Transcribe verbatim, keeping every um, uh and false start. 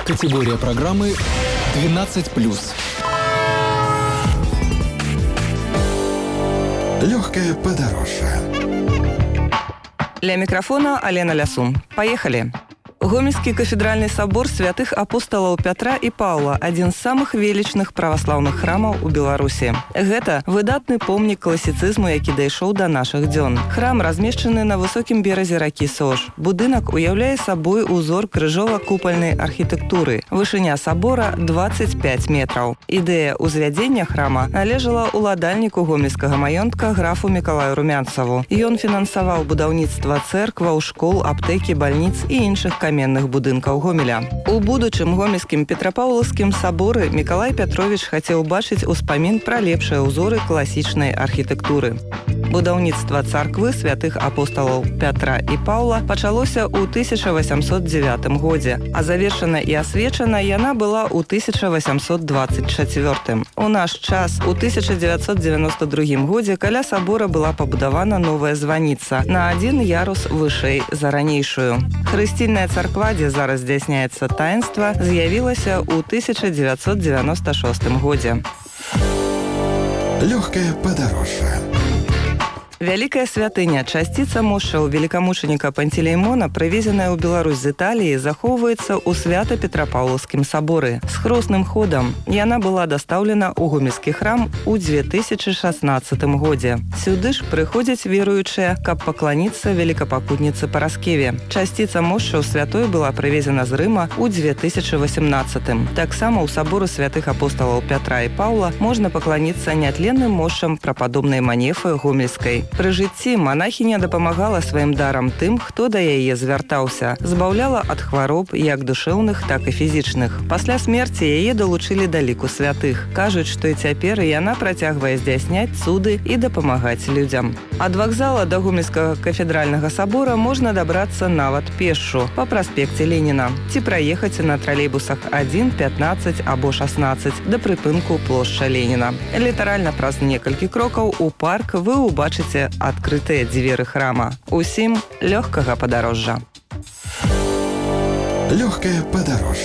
Категория программы двенадцать плюс. Легкое подорожье. Для микрофона Алена Лясун. Поехали! Гомельский кафедральный собор святых апостолаў Пятра і Паўла – адзін з самых велічных праваслаўных храмаў у Беларусі. Гэта выдатны помнік класіцызму, які дайшоў да нашых дзён. Храм размешчаны на высокім беразе ракі Сож. Будынак уяўляе сабой узор крыжова-купальнай архітэктуры. Вышыня сабора – дваццаць пяць метраў. Ідэя ўзвядзення храма належала ўладальніку гомельскага маёнтка графу Мікалаю Румянцаву. Ён фінансаваў будаўніцтва цэркваў, школ, аптэкі, бальніц і іншых каменных будынкаў Гомеля. У будучым гомельскім Петрапаўлаўскім саборы Мікалай Пятровіч хацеў бачыць успамін пра лепшыя ўзоры класічнай архітэктуры. Будаўніцтва царквы святых апосталаў Пятра і Паўла пачалося ў тысяча васямсот дзевятым годзе, а завершана і асвечана яна была ў тысяча васямсот дваццаць чацвёртым. У наш час у тысяча дзевяцьсот дзевяноста другім годзе каля сабора была пабудавана новая званіца на адзін ярус вышэй за ранейшую. Хрысцільная царква, дзе зараз здзяйсняецца таінства, з'явілася ў тысяча дзевяцьсот дзевяноста шостым годзе. Легкое подорожье. Вялікая святыня, часціца мошчаў велікамучаніка Пантелеймона, прывезеная ў Беларусь з Італіі, захоўваецца ў Свята-Петрапаўлаўскім саборы. З хросным ходам яна была дастаўлена ў гомельскі храм у дзве тысячы шаснаццатым годзе. Сюды ж прыходзяць веруючыя, каб пакланіцца велікапакутніцы Параскеве. Часціца мошчаў святой была прывезена з Рыма ў дзве тысячы васямнаццатым. Таксама ў саборы святых апосталаў Пятра і Паўла можна пакланіцца нятленным мошчам прападобнай Манефы Гомельскай. Пры жыцці манахіня дапамагала сваім дарам тым, хто да яе звяртаўся, збаўляла ад хвароб як душэўных, так і фізічных. Пасля смерці яе далучылі да ліку святых. Кажуць, што і цяпер яна працягвае здзяйсняць цуды і дапамагаць людзям. Ад вакзала да гомельскага кафедральнага сабора можна дабрацца нават пешшу па праспекце Леніна ці праехаць на тралейбусах адзін, пятнаццаць або шаснаццаць да прыпынку плошча Леніна. Літаральна праз некалькі крокаў у парк вы ўбачыце адкрытыя дзверы храма. Усім лёгкага падарожжа. Легкое подорожье.